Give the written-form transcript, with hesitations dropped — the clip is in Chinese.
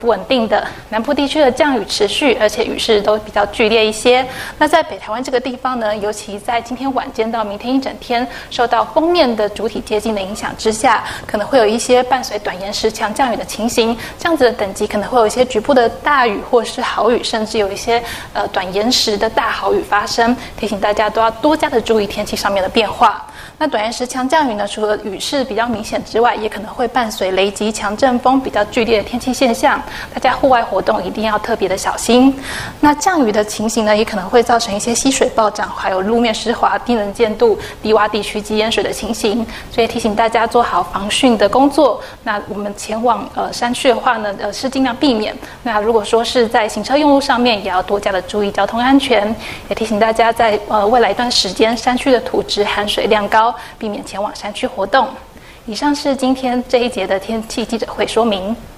不稳定的，南部地区的降雨持续，而且雨势都比较剧烈一些。那在北台湾这个地方呢，尤其在今天晚间到明天一整天，受到锋面的主体接近的影响之下，可能会有一些伴随短延时强降雨的情形。这样子的等级可能会有一些局部的大雨或是豪雨，甚至有一些短延时的大豪雨发生。提醒大家都要多加的注意天气上面的变化。那短延时强降雨呢，除了雨势比较明显之外，也可能会伴随雷击、强阵风比较剧烈的天气现象。大家户外活动一定要特别的小心。那降雨的情形呢，也可能会造成一些溪水暴涨，还有路面湿滑、低能见度、低洼地区积淹水的情形。所以提醒大家做好防汛的工作。那我们前往山区的话呢，是尽量避免。那如果说是在行车用路上面，也要多加的注意交通安全。也提醒大家在未来一段时间，山区的土质含水量高，避免前往山区活动。以上是今天这一节的天气记者会说明。